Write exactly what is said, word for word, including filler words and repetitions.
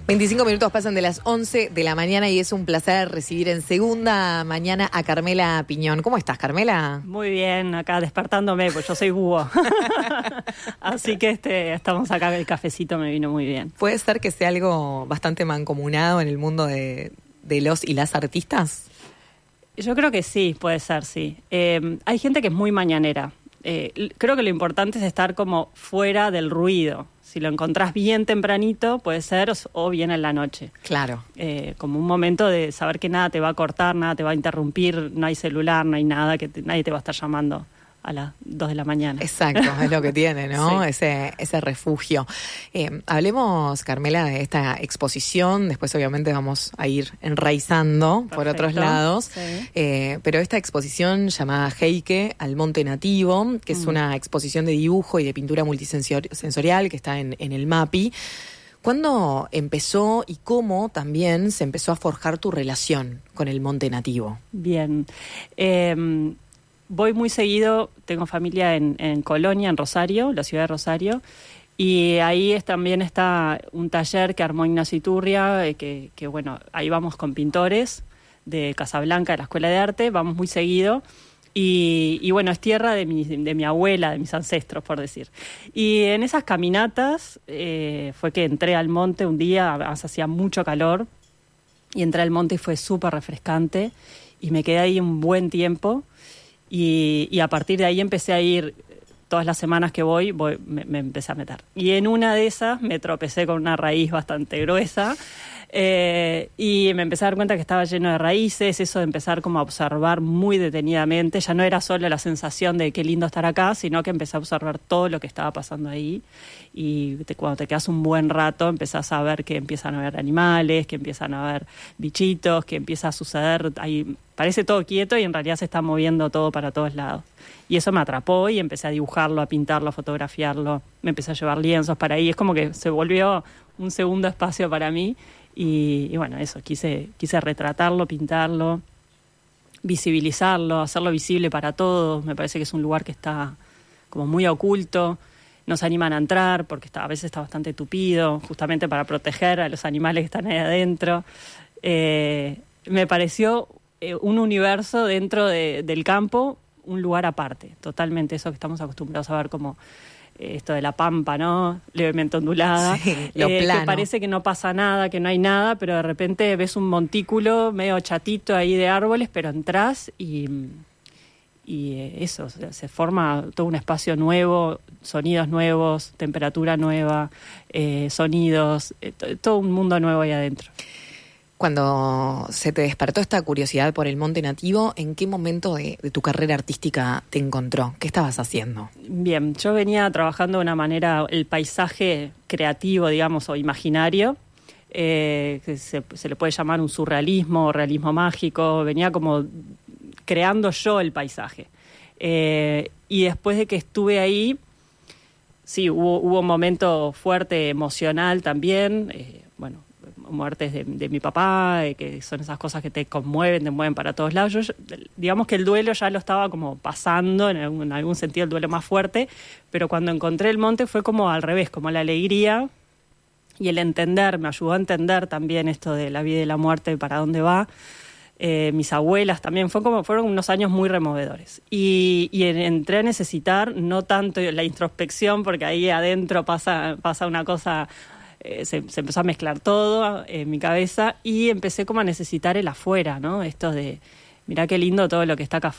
veinticinco minutos pasan de las once de la mañana y es un placer recibir en segunda mañana a Carmela Piñón. ¿Cómo estás, Carmela? Muy bien, acá despertándome, pues yo soy búho. Así que este, estamos acá, el cafecito me vino muy bien. ¿Puede ser que sea algo bastante mancomunado en el mundo de, de los y las artistas? Yo creo que sí, puede ser, sí. Eh, hay gente que es muy mañanera. Eh, creo que lo importante es estar como fuera del ruido. Si lo encontrás bien tempranito, puede ser, o bien en la noche. Claro. Eh, como un momento de saber que nada te va a cortar, nada te va a interrumpir, no hay celular, no hay nada, que te, nadie te va a estar llamando a las dos de la mañana. Exacto, es lo que tiene, ¿no? Sí. Ese, ese refugio. Eh, hablemos, Carmela, de esta exposición. Después, obviamente, vamos a ir enraizando por Perfecto. otros lados. Sí. Eh, pero esta exposición llamada Heike al Monte Nativo, que es Mm. una exposición de dibujo y de pintura multisensorial que está en, en el MAPI. ¿Cuándo empezó y cómo también se empezó a forjar tu relación con el Monte Nativo? Bien. Eh, voy muy seguido, tengo familia en, en Colonia, en Rosario, la ciudad de Rosario, y ahí es, también está un taller que armó Ignacio Iturria, eh, que, que bueno, ahí vamos con pintores de Casablanca, de la Escuela de Arte, vamos muy seguido. Y, y bueno, es tierra de mi, de mi abuela, de mis ancestros, por decir. Y en esas caminatas eh, fue que entré al monte un día, hacía mucho calor, y entré al monte y fue súper refrescante, y me quedé ahí un buen tiempo, y, y a partir de ahí empecé a ir, todas las semanas que voy, voy me, me empecé a meter. Y en una de esas me tropecé con una raíz bastante gruesa, Eh, y me empecé a dar cuenta que estaba lleno de raíces, eso de empezar como a observar muy detenidamente, ya no era solo la sensación de qué lindo estar acá, sino que empecé a observar todo lo que estaba pasando ahí, y te, cuando te quedas un buen rato empezás a ver que empiezan a haber animales, que empiezan a haber bichitos, que empieza a suceder, ahí parece todo quieto y en realidad se está moviendo todo para todos lados. Y eso me atrapó y empecé a dibujarlo, a pintarlo, a fotografiarlo, me empecé a llevar lienzos para ahí, es como que se volvió un segundo espacio para mí. Y, y bueno, eso, quise, quise retratarlo, pintarlo, visibilizarlo, hacerlo visible para todos. Me parece que es un lugar que está como muy oculto, no se animan a entrar porque está, a veces está bastante tupido, justamente para proteger a los animales que están ahí adentro. Eh, me pareció eh, un universo dentro de, del campo, un lugar aparte, totalmente eso que estamos acostumbrados a ver como esto de la pampa, ¿no? Levemente ondulada, sí, lo eh, plano. Que parece que no pasa nada, que no hay nada, pero de repente ves un montículo medio chatito ahí de árboles, pero entrás y, y eh, eso, o sea, se forma todo un espacio nuevo, sonidos nuevos, temperatura nueva, eh, sonidos, eh, t- todo un mundo nuevo ahí adentro. Cuando se te despertó esta curiosidad por el Monte Nativo, ¿en qué momento de, de tu carrera artística te encontró? ¿Qué estabas haciendo? Bien, yo venía trabajando de una manera, el paisaje creativo, digamos, o imaginario, eh, que se, se le puede llamar un surrealismo, realismo mágico, venía como creando yo el paisaje. Eh, y después de que estuve ahí, sí, hubo, hubo un momento fuerte emocional también, eh, bueno, muertes de, de mi papá, eh, que son esas cosas que te conmueven, te mueven para todos lados. Yo, digamos que el duelo ya lo estaba como pasando, en algún, en algún sentido el duelo más fuerte, pero cuando encontré el monte fue como al revés, como la alegría y el entender, me ayudó a entender también esto de la vida y la muerte, para dónde va. Eh, mis abuelas también, fue como, fueron unos años muy removedores. Y, y entré a necesitar no tanto la introspección, porque ahí adentro pasa, pasa una cosa... Eh, se, se empezó a mezclar todo en mi cabeza y empecé como a necesitar el afuera, ¿no? Esto de, mirá qué lindo todo lo que está acá